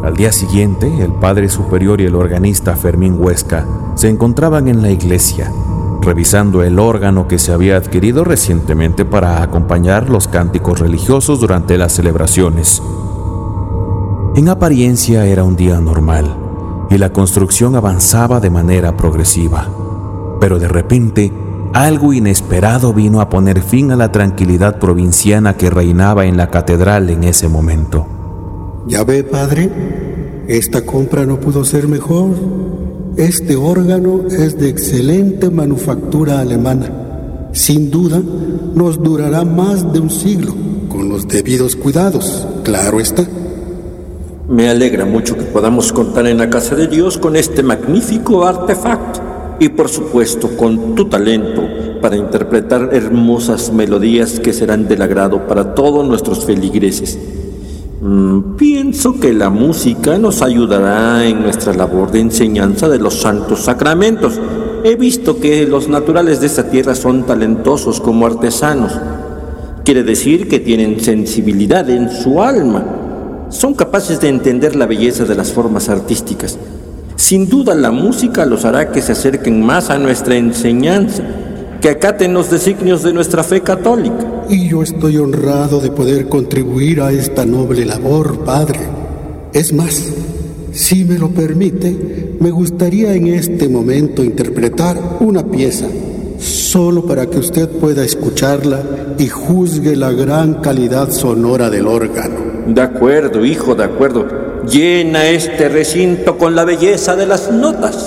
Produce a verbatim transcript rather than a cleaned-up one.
Al día siguiente, el padre superior y el organista Fermín Huesca se encontraban en la iglesia, revisando el órgano que se había adquirido recientemente para acompañar los cánticos religiosos durante las celebraciones. En apariencia era un día normal y la construcción avanzaba de manera progresiva, pero de repente algo inesperado vino a poner fin a la tranquilidad provinciana que reinaba en la catedral en ese momento. ¿Ya ve, padre? Esta compra no pudo ser mejor. Este órgano es de excelente manufactura alemana. Sin duda, nos durará más de un siglo, con los debidos cuidados, claro está. Me alegra mucho que podamos contar en la casa de Dios con este magnífico artefacto y, por supuesto, con tu talento para interpretar hermosas melodías que serán del agrado para todos nuestros feligreses. Mm, pienso que la música nos ayudará en nuestra labor de enseñanza de los santos sacramentos. He visto que los naturales de esta tierra son talentosos como artesanos. Quiere decir que tienen sensibilidad en su alma. Son capaces de entender la belleza de las formas artísticas. Sin duda la música los hará que se acerquen más a nuestra enseñanza, que acaten los designios de nuestra fe católica. Y yo estoy honrado de poder contribuir a esta noble labor, padre. Es más, si me lo permite, me gustaría en este momento interpretar una pieza, solo para que usted pueda escucharla y juzgue la gran calidad sonora del órgano. De acuerdo, hijo, de acuerdo. Llena este recinto con la belleza de las notas.